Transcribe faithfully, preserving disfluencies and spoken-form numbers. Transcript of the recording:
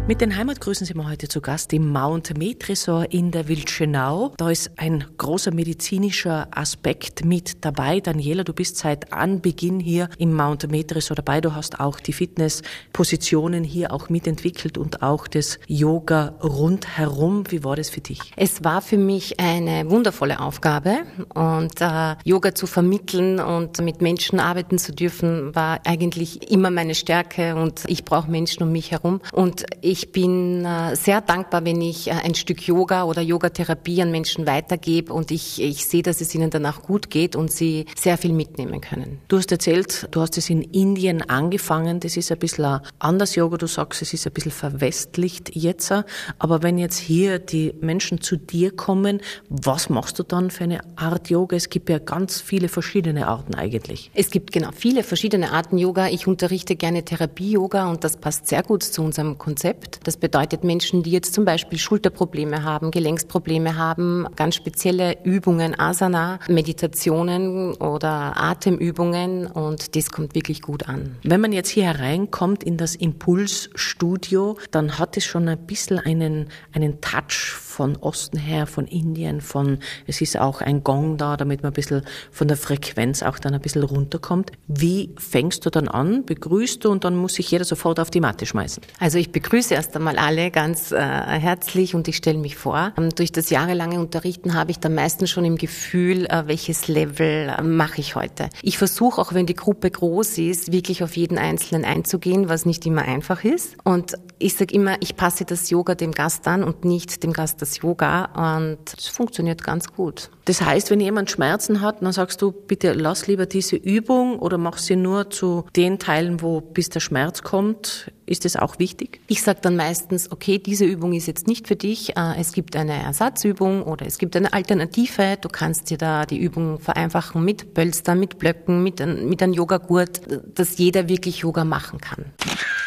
Mit den Heimatgrüßen sind wir heute zu Gast im Mount Med Resort in der Wildschönau. Da ist ein großer medizinischer Aspekt mit dabei. Daniela, du bist seit Anbeginn hier im Mount Med Resort dabei. Du hast auch die Fitnesspositionen hier auch mitentwickelt und auch das Yoga rundherum. Wie war das für dich? Es war für mich eine wundervolle Aufgabe und äh, Yoga zu vermitteln und mit Menschen arbeiten zu dürfen, war eigentlich immer meine Stärke und ich brauche Menschen um mich herum. Und ich bin äh, sehr dankbar, wenn ich äh, ein Stück Yoga oder Yogatherapie an Menschen weitergebe und ich, ich sehe, dass es ihnen danach gut geht und sie sehr viel mitnehmen können. Du hast erzählt, du hast es in Indien angefangen. Das ist ein bisschen ein anderes Yoga. Du sagst, es ist ein bisschen verwestlicht jetzt. Aber wenn jetzt hier die Menschen zu dir kommen, was machst du dann für eine Art Yoga? Es gibt ja ganz viele verschiedene Arten eigentlich. Es gibt genau viele verschiedene Arten Yoga. Ich unterrichte gerne Therapie-Yoga und das passt sehr gut zu unserem Konzept. Das bedeutet Menschen, die jetzt zum Beispiel Schulterprobleme haben, Gelenksprobleme haben, ganz spezielle Übungen, Asana, Meditationen oder Atemübungen und das kommt wirklich gut an. Wenn man jetzt hier hereinkommt in das Impulsstudio, dann hat es schon ein bisschen einen, einen Touch von Osten her, von Indien, von, es ist auch ein Gong da, damit man ein bisschen von der Frequenz auch dann ein bisschen runterkommt. Wie fängst du dann an? Begrüßt du und dann muss sich jeder sofort auf die Matte schmeißen? Also ich begrüße erst einmal alle ganz äh, herzlich und ich stelle mich vor. Ähm, durch das jahrelange Unterrichten habe ich dann meistens schon im Gefühl, äh, welches Level äh, mache ich heute. Ich versuche, auch wenn die Gruppe groß ist, wirklich auf jeden Einzelnen einzugehen, was nicht immer einfach ist. Und ich sage immer, ich passe das Yoga dem Gast an und nicht dem Gast das Yoga und es funktioniert ganz gut. Das heißt, wenn jemand Schmerzen hat, dann sagst du, bitte lass lieber diese Übung oder mach sie nur zu den Teilen, wo bis der Schmerz kommt. Ist das auch wichtig? Ich sage dann meistens, okay, diese Übung ist jetzt nicht für dich. Es gibt eine Ersatzübung oder es gibt eine Alternative. Du kannst dir da die Übung vereinfachen mit Pölstern, mit Blöcken, mit, mit einem Yogagurt, dass jeder wirklich Yoga machen kann.